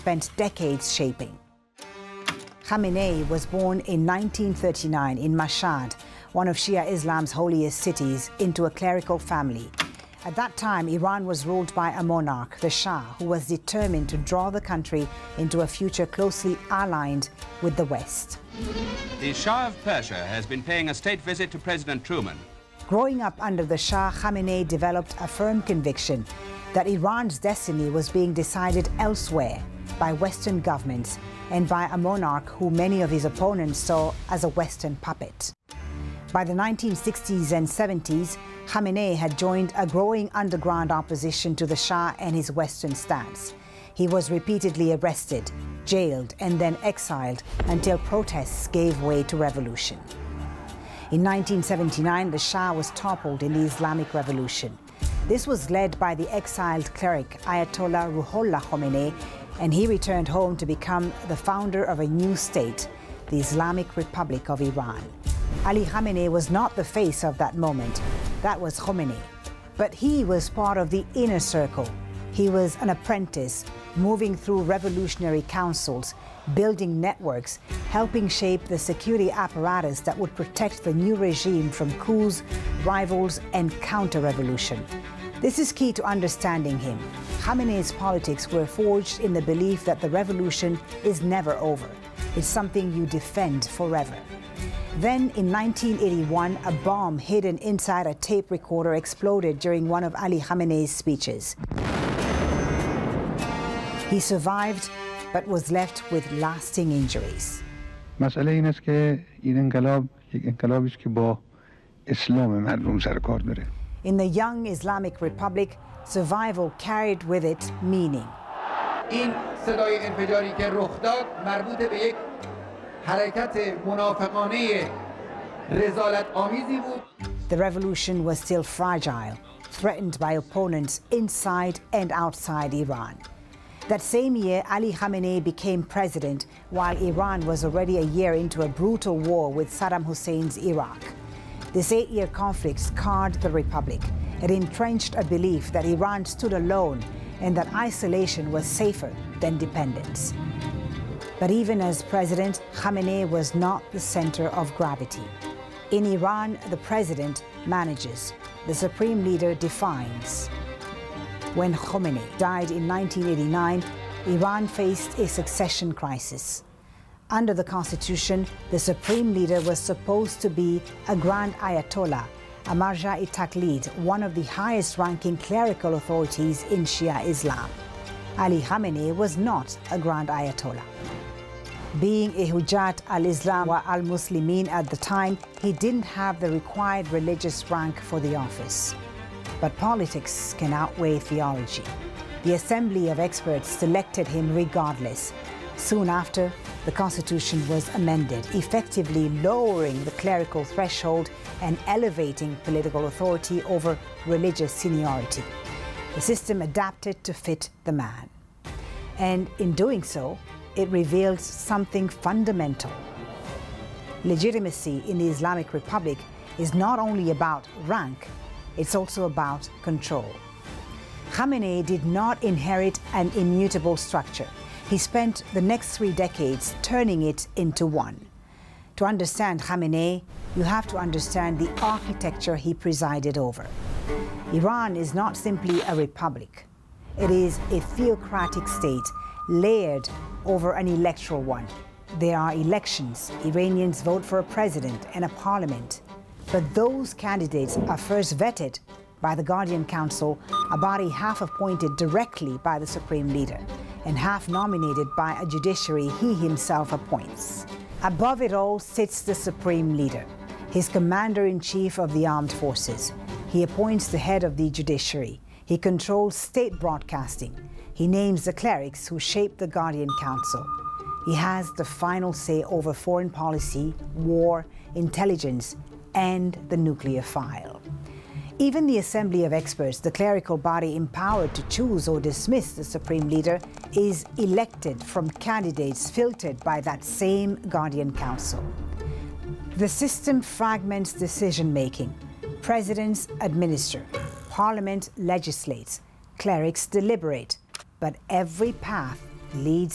spent decades shaping. Khamenei was born in 1939 in Mashhad, one of Shia Islam's holiest cities, into a clerical family. At that time, Iran was ruled by a monarch, the Shah, who was determined to draw the country into a future closely aligned with the West. The Shah of Persia has been paying a state visit to President Truman. Growing up under the Shah, Khamenei developed a firm conviction that Iran's destiny was being decided elsewhere by Western governments and by a monarch who many of his opponents saw as a Western puppet. By the 1960s and 70s, Khamenei had joined a growing underground opposition to the Shah and his Western stance. He was repeatedly arrested, jailed, and then exiled until protests gave way to revolution. In 1979, the Shah was toppled in the Islamic Revolution. This was led by the exiled cleric Ayatollah Ruhollah Khomeini, and he returned home to become the founder of a new state, the Islamic Republic of Iran. Ali Khamenei was not the face of that moment. That was Khomeini. But he was part of the inner circle. He was an apprentice, moving through revolutionary councils, building networks, helping shape the security apparatus that would protect the new regime from coups, rivals, and counter-revolution. This is key to understanding him. Khamenei's politics were forged in the belief that the revolution is never over. It's something you defend forever. Then, in 1981, a bomb hidden inside a tape recorder exploded during one of Ali Khamenei's speeches. He survived, but was left with lasting injuries. مسئله این است که این انقلاب یک انقلابی است که با اسلام مردم سر کار داره. In the young Islamic Republic, survival carried with it meaning. این صدای انفجاری که رخ داد مربوط به یک حرکت منافقانه رذالت آمیزی بود. The revolution was still fragile, threatened by opponents inside and outside Iran. That same year, Ali Khamenei became president, while Iran was already a year into a brutal war with Saddam Hussein's Iraq. This 8-year conflict scarred the republic. It entrenched a belief that Iran stood alone and that isolation was safer than dependence. But even as president, Khamenei was not the center of gravity. In Iran, the president manages, the supreme leader defines. When Khomeini died in 1989, Iran faced a succession crisis. Under the constitution, the supreme leader was supposed to be a grand ayatollah, a marja-e-taqlid, one of the highest-ranking clerical authorities in Shia Islam. Ali Khamenei was not a grand ayatollah. Being a Hujjat al-Islam wa al-Muslimin at the time, he didn't have the required religious rank for the office. But politics can outweigh theology. The Assembly of Experts selected him regardless. Soon after, the Constitution was amended, effectively lowering the clerical threshold and elevating political authority over religious seniority. The system adapted to fit the man. And in doing so, it reveals something fundamental. Legitimacy in the Islamic Republic is not only about rank, it's also about control. Khamenei did not inherit an immutable structure. He spent the next 3 decades turning it into one. To understand Khamenei, you have to understand the architecture he presided over. Iran is not simply a republic. It is a theocratic state layered over an electoral one. There are elections. Iranians vote for a president and a parliament. But those candidates are first vetted by the Guardian Council, a body half appointed directly by the supreme leader and half nominated by a judiciary he himself appoints. Above it all sits the supreme leader, his commander-in-chief of the armed forces. He appoints the head of the judiciary. He controls state broadcasting. He names the clerics who shape the Guardian Council. He has the final say over foreign policy, war, intelligence, and the nuclear file. Even the Assembly of Experts, the clerical body empowered to choose or dismiss the supreme leader, is elected from candidates filtered by that same Guardian Council. The system fragments decision-making. Presidents administer, parliament legislates, clerics deliberate, but every path leads